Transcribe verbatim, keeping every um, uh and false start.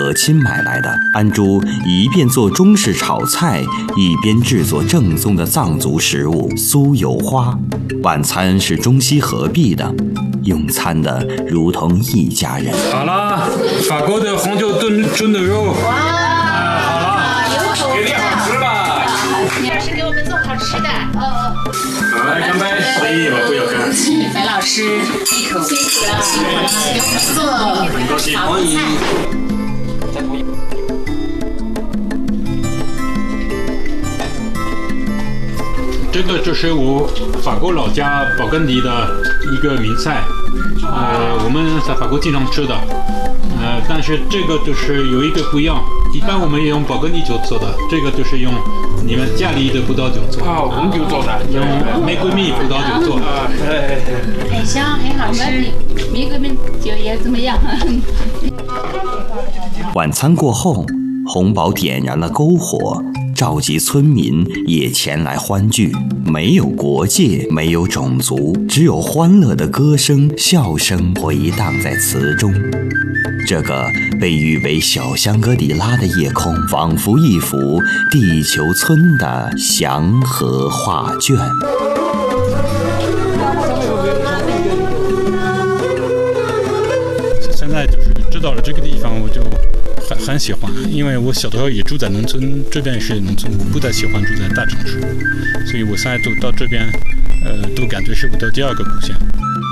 和亲买来的。安珠一边做中式炒菜，一边制作正宗的藏族食物酥油花。晚餐是中西合璧的，用餐的如同一家人。 好了，法国的红酒炖猪牛肉。哇，好了，给你好吃吧。 你要是给我们做好吃的。哦哦。 好，来干杯！所以我不要干。 白老师，一口辛苦了，辛苦了，给我们做炒菜。 这个就是我法国老家勃艮第的一个名菜，呃，我们在法国经常吃的，呃，但是这个就是有一个不一样，一般我们用勃艮第酒做的，这个就是用你们家里的葡萄酒做。 啊，红酒做的， 用玫瑰蜜葡萄酒做。 很香，很好吃，玫瑰蜜酒也怎么样？ 晚餐过后，洪宝点燃了篝火，召集村民也前来欢聚。没有国界，没有种族，只有欢乐的歌声、笑声回荡在词中。这个被誉为小香格里拉的夜空，仿佛一幅地球村的祥和画卷。 现在就是知道了这个地方，我就很很喜欢，因为我小的时候也住在农村，这边是农村，我不太喜欢住在大城市，所以我现在都到这边，呃，都感觉是我的第二个故乡。